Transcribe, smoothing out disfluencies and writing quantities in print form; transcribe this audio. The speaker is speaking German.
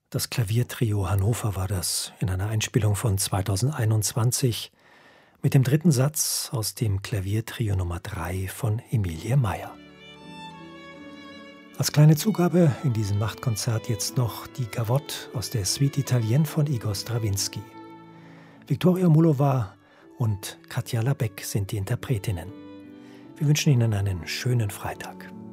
Das Klaviertrio Hannover war das in einer Einspielung von 2021 mit dem dritten Satz aus dem Klaviertrio Nummer 3 von Emilie Meyer. Als kleine Zugabe in diesem Nachtkonzert jetzt noch die Gavotte aus der Suite Italienne von Igor Strawinski. Viktoria Mullova und Katja Labeck sind die Interpretinnen. Wir wünschen Ihnen einen schönen Freitag.